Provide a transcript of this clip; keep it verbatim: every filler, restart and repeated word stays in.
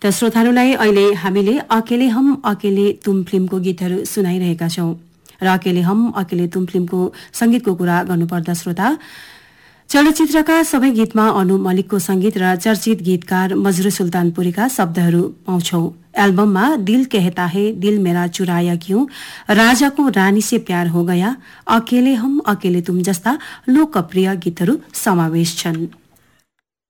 त श्रोताहरूलाई अहिले हामीले अकेले हम अकेले तुम फिल्मको गीतहरू सुनाइरहेका छौं र अकेले हम अकेले तुम फिल्मको संगीतको कुरा गर्नुपर्दा श्रोता चलचित्रका सबै गीतमा अनु मलिकको संगीत र चर्चित गीतकार मजरू सुल्तानपुरीका शब्दहरू पाउँछौ। एल्बममा दिल कहता है दिल मेरा चुराया क्यों, राजा को रानी से प्यार हो गया, अकेले हम अकेले तुम जस्ता लोकप्रिय गीतहरू समावेश छन्।